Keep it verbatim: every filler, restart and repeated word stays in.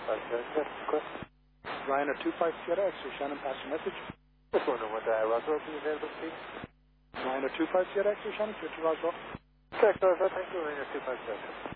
five Sierra, check, request. Ryanair two five Sierra, X-ray Shannon, pass your message. Just wondering what uh, Roswell will be available, please. Ryanair two five Sierra, X-ray Shannon, clear to Roswell. Check, Roswell, thank you, Ryanair two five Sierra.